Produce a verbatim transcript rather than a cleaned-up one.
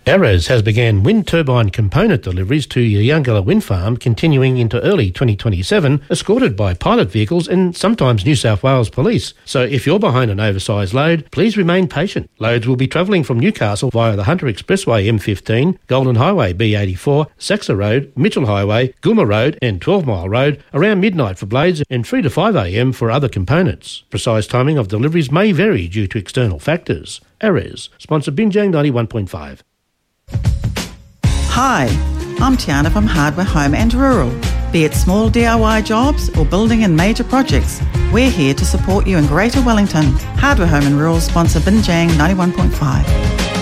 Ares has began wind turbine component deliveries to Yungala Wind Farm, continuing into early twenty twenty-seven, escorted by pilot vehicles and sometimes New South Wales Police. So if you're behind an oversized load, please remain patient. Loads will be travelling from Newcastle via the Hunter Expressway M fifteen, Golden Highway B eighty-four, Saxa Road, Mitchell Highway, Gulma Road and twelve mile Road around midnight for blades and three to five a m for other components. Precise timing of deliveries may vary due to external factors. Ares, sponsor Binjang ninety-one point five. Hi, I'm Tiana from Hardware Home and Rural. Be it small D I Y jobs or building and major projects, we're here to support you in Greater Wellington. Hardware Home and Rural sponsor Binjang ninety-one point five.